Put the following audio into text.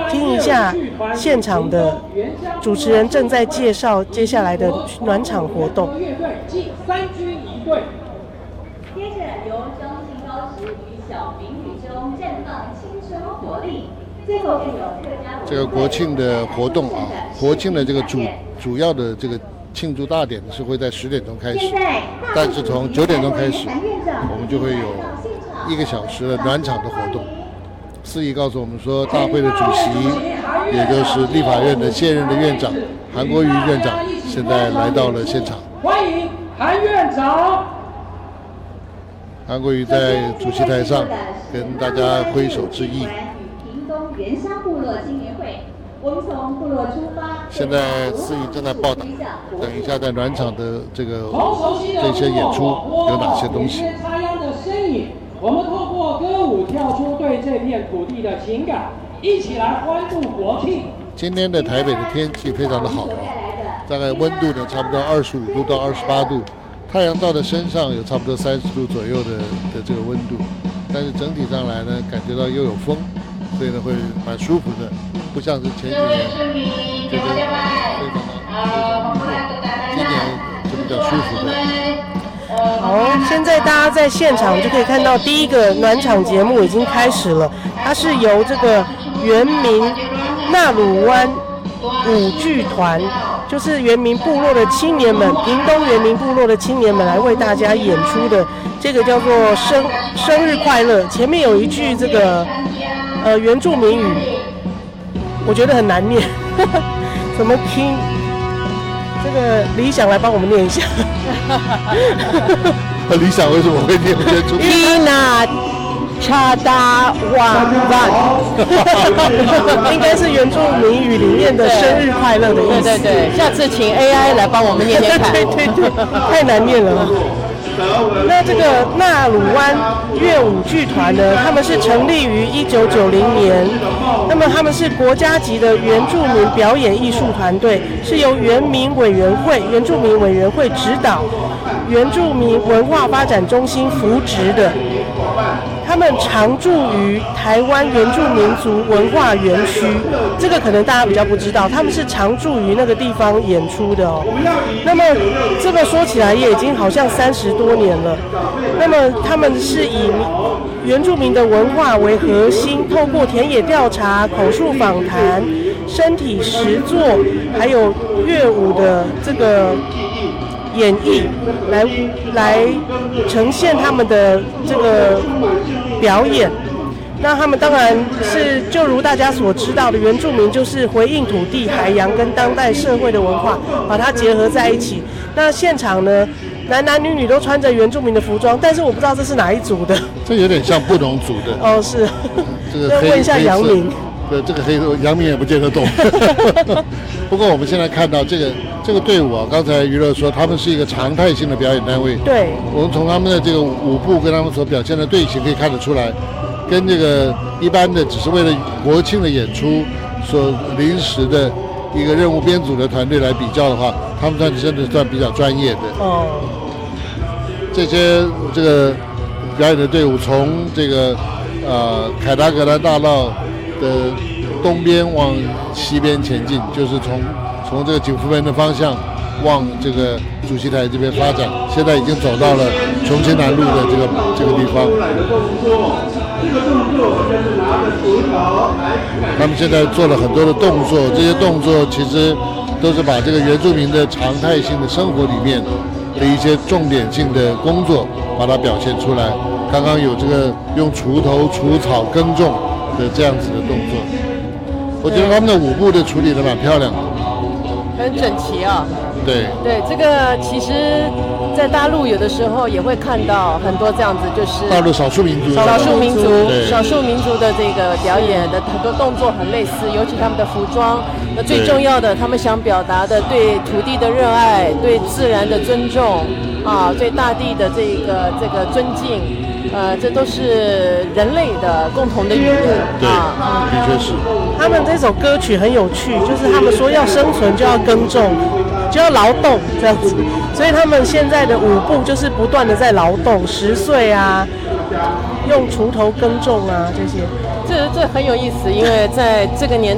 听一下现场的主持人正在介绍接下来的暖场活动。 乐队即3军1队。 接着由中性高职与小明女中绽放青春活力。最后便有客家这个国庆的活动啊，国庆的这个主要的这个庆祝大典是会在10点钟开始，但是从9点钟开始，我们就会有1个小时的暖场的活动。司仪告诉我们说，大会的主席，也就是立法院的现任的院长韩国瑜院长，现在来到了现场。 欢迎韩院长。 韩国瑜在主席台上跟大家挥手致意。 屏东原乡部落青年会，我们从部落出发。 现在司仪正在报道，等一下在暖场的这些演出有哪些东西。 插秧的身影，我们透过歌舞跳出对这片土地的情感，一起来欢度国庆。 今天的台北的天气非常的好啊，大概温度呢差不多25度到28度，太阳照在身上有差不多30度左右的这个温度，但是整体上来呢，感觉到又有风，所以呢会蛮舒服的，不像是前几年觉得非常的今年是比较舒服的。 好，现在大家在现场就可以看到第一个暖场节目已经开始了，它是由这个原民纳鲁湾舞剧团，就是原民部落的青年们，屏东原民部落的青年们来为大家演出的，这个叫做生日快乐。前面有一句这个原住民语，我觉得很难念，怎么听？这个理想来帮我们念一下。 理想为什么会念原住民？ 伊那恰达瓦万，应该是原住民语里面的生日快乐的意思。 对，下次请 AI 来帮我们念念看。 对，太难念了。那这个纳鲁湾乐舞剧团呢，他们是成立于1990年，那么他们是国家级的原住民表演艺术团队，是由原住民委员会指导，原住民文化发展中心扶植的。他们常驻于台湾原住民族文化园区，这个可能大家比较不知道，他们是常驻于那个地方演出的哦。那么这个说起来也已经好像30多年了。那么他们是以原住民的文化为核心，透过田野调查、口述访谈、身体实作，还有乐舞的这个演绎来呈现他们的这个表演。那他们当然是就如大家所知道的，原住民就是回应土地、海洋跟当代社会的文化，把它结合在一起。那现场呢，男女都穿着原住民的服装，但是我不知道这是哪一族的。 这有点像布农族的。 哦，是。 这个问一下杨明。 对，这个杨明也不见得懂。不过我们现在看到这个队伍啊，刚才娱乐说他们是一个常态性的表演单位。 对。我们从他们的这个舞步跟他们所表现的队形可以看得出来，跟这个一般的只是为了国庆的演出所临时的一个任务编组的团队来比较的话，他们真的算比较专业的。哦。这些这个表演的队伍从这个凯达格兰大道的东边往西边前进，就是从这个景福门的方向往这个主席台这边发展，现在已经走到了重庆南路的这个地方。他们现在做了很多的动作，这些动作其实都是把这个原住民的常态性的生活里面的一些重点性的工作把它表现出来。刚刚有这个用锄头除草耕种的这样子的动作，我觉得他们的舞步的处理的蛮漂亮的， 很整齐啊。 对， 这个其实在大陆有的时候也会看到很多这样子，就是大陆少数民族的这个表演的很多动作很类似，尤其他们的服装。那最重要的，他们想表达的对土地的热爱，对自然的尊重啊，对大地的这个尊敬。这都是人类的共同的语言。 对，的确是。 他们这首歌曲很有趣，就是他们说要生存就要耕种，就要劳动这样子，所以他们现在的舞步就是不断的在劳动，10岁啊，用锄头耕种啊这些。 这很有意思，因为在这个年